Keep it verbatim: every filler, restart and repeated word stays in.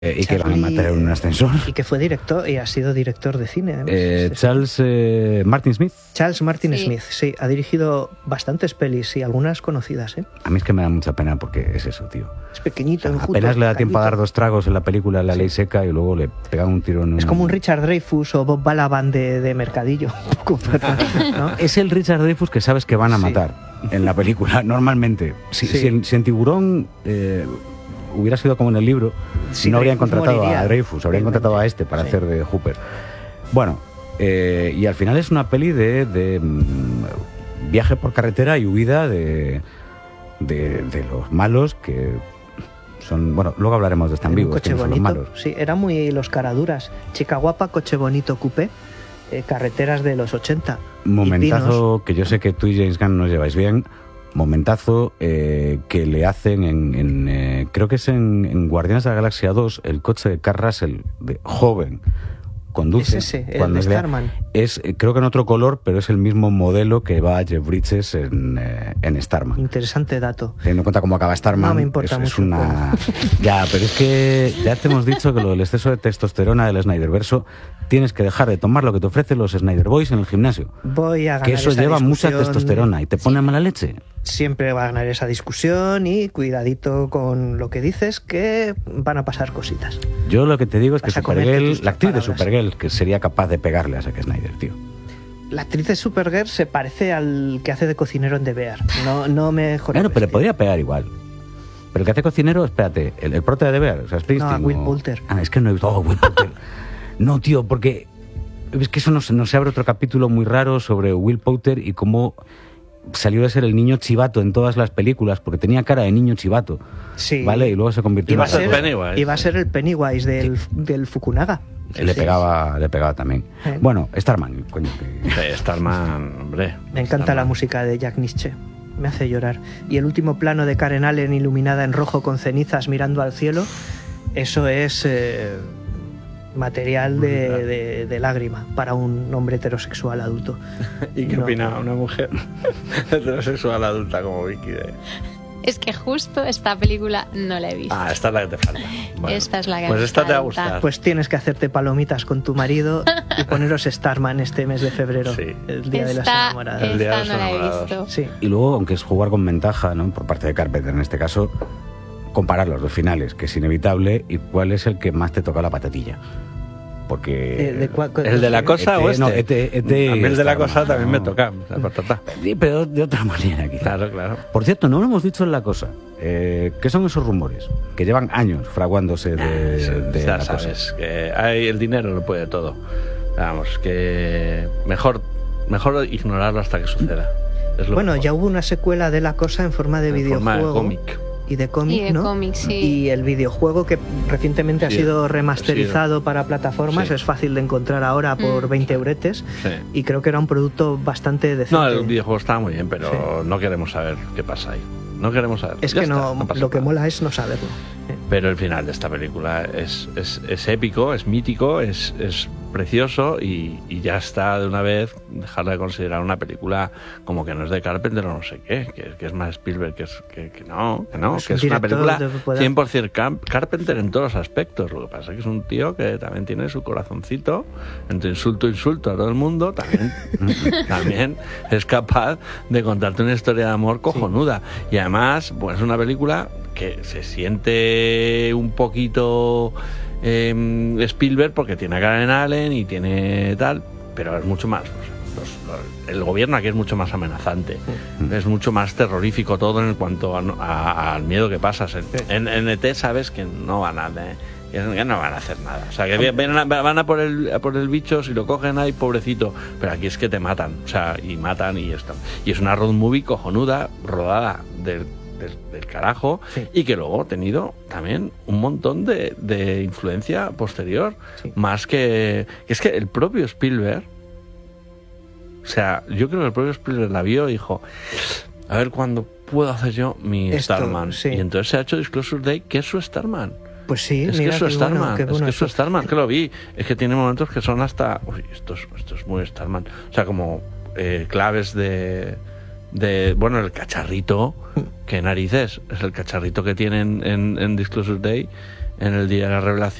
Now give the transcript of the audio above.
Eh, y Charlie, que van a matar en un ascensor. Y que fue director y ha sido director de cine. Eh, Charles eh, Martin Smith. Charles Martin sí. Smith, sí. Ha dirigido bastantes pelis y algunas conocidas, ¿eh? A mí es que me da mucha pena porque es eso, tío. Es pequeñito, o sea, enjuto, apenas le da calito. tiempo a dar dos tragos en la película La Ley sí. Seca y luego le pegan un tiro en un... Es como un Richard Dreyfuss o Bob Balaban de, de Mercadillo. ¿No? Es el Richard Dreyfuss que sabes que van a matar sí. en la película, normalmente. Si, sí. si, en, si en Tiburón... Eh, hubiera sido como en el libro, si sí, no habrían contratado moriría. a Dreyfuss, habrían contratado a este para sí. hacer de Hooper. Bueno, eh, y al final es una peli de, de um, viaje por carretera y huida de, de, de los malos que son... Bueno, luego hablaremos de Están Vivos, coche que no son los bonito. malos. Sí, era muy los caraduras. Chica guapa, coche bonito, coupé, eh, carreteras de los ochenta. Momentazo que yo sé que tú y James Gunn nos lleváis bien. Momentazo eh, que le hacen en, en eh, creo que es en, en Guardianes de la Galaxia dos, el coche de Kurt Russell de joven conduce es ese, el cuando de es, Starman. es creo que en otro color, pero es el mismo modelo que va a Jeff Bridges en, eh, en Starman. Interesante dato. Teniendo en cuenta cómo acaba Starman, no me importa es, mucho, es una ya, pero es que ya te hemos dicho que lo del exceso de testosterona del Snyderverso tienes que dejar de tomar lo que te ofrecen los Snyder Boys en el gimnasio. Voy a ganar que eso esa lleva discusión. mucha testosterona y te pone mala leche. Siempre va a ganar esa discusión y cuidadito con lo que dices, que van a pasar cositas. Yo lo que te digo es Vas que Supergirl, la actriz de Supergirl, que sería capaz de pegarle a Zack Snyder, tío. La actriz de Supergirl se parece al que hace de cocinero en The Bear. No, no me jodas. Claro, pero le podría pegar igual. Pero el que hace cocinero, espérate, el, el prota de The Bear, o sea, Springsteen. No, Will o... Poulter. Ah, es que no he visto. Oh, Will Poulter. No, tío, porque es que eso nos, nos abre otro capítulo muy raro sobre Will Poulter y cómo salió de ser el niño chivato en todas las películas, porque tenía cara de niño chivato. Sí. ¿Vale? Y luego se convirtió iba en... A ser, Pennywise. Iba a ser el Pennywise del, sí. del Fukunaga. Sí, le, pegaba, le pegaba también. ¿Eh? Bueno, Starman, coño. Que... Sí, Starman, hombre. Me encanta Starman. la música de Jack Nitzsche. Me hace llorar. Y el último plano de Karen Allen iluminada en rojo con cenizas mirando al cielo, eso es eh, material de, de, de lágrima para un hombre heterosexual adulto. ¿Y qué no. opina una mujer heterosexual adulta como Vicky de...? Es que justo esta película no la he visto. Ah, esta es la que te falta. Bueno, esta es la que pues me esta falta. te va a gustar. Pues tienes que hacerte palomitas con tu marido y poneros Starman este mes de febrero, sí. el día esta, de las enamoradas. Esta el día de los no la he enamorados. visto. Sí. Y luego, aunque es jugar con ventaja, ¿no?, por parte de Carpenter en este caso, comparar los dos finales, que es inevitable, y cuál es el que más te toca la patatilla. Porque... Eh, de cua- ¿El de la cosa E T, o este? No, E T, E T a mí el de la Starman, cosa también no. me toca la patata. Sí, pero de otra manera, quizá. Claro, claro. Por cierto, no lo hemos dicho en la cosa. Eh, ¿Qué son esos rumores? Que llevan años fraguándose de, Sí, de ya la sabes, cosa. que hay, el dinero lo puede todo. Vamos, que mejor, mejor ignorarlo hasta que suceda. Es lo Bueno, mejor. ya hubo una secuela de la cosa en forma de En videojuego. forma de cómic. Y de cómic, Y de ¿no? cómic, sí. Y el videojuego que recientemente Sí, ha sido ha remasterizado sido. para plataformas, Sí. es fácil de encontrar ahora por Mm. veinte euretes. Sí. Y creo que era un producto bastante decente. No, el videojuego está muy bien, pero no queremos saber qué pasa ahí. No queremos saber. Es Ya que está, no, no pasa lo que nada. mola es no saberlo. Eh, Pero el final de esta película es, es, es épico, es mítico, es, es precioso y, y ya está de una vez dejar de considerar una película como que no es de Carpenter o no sé qué, que, que es más Spielberg, que, es, que, que no, que no, Es que un es una director película de poder. cien por ciento Camp- Carpenter en todos los aspectos. Lo que pasa es que es un tío que también tiene su corazoncito, entre insulto e insulto a todo el mundo, también, también es capaz de contarte una historia de amor cojonuda. Y además, pues es una película que se siente un poquito eh, Spielberg porque tiene a Karen Allen y tiene tal, pero es mucho más. Los, los, el gobierno aquí es mucho más amenazante, Mm. es mucho más terrorífico todo en cuanto a, a, al miedo que pasas. En, en E T sabes que no van a. Eh, que no van a hacer nada. O sea, que ven a, van a por el a por el bicho, si lo cogen ahí, pobrecito. Pero aquí es que te matan. O sea, y matan y esto. Y es una road movie cojonuda, rodada del, del, del carajo, Sí. y que luego ha tenido también un montón de, de influencia posterior. Sí. Más que, que. Es que el propio Spielberg. O sea, yo creo que el propio Spielberg la vio y dijo: a ver cuándo puedo hacer yo mi Esto, Starman. sí. Y entonces se ha hecho Disclosure Day, que es su Starman. Pues sí, Es mira que eso qué es bueno, Starman, qué es bueno que eso eso. es Starman, que lo vi. Es que tiene momentos que son hasta... Uy, esto es, esto es muy Starman. O sea, como eh, claves de, de... Bueno, el cacharrito, ¿qué narices? Es el cacharrito que tienen en, en Disclosure Day, en el día de la revelación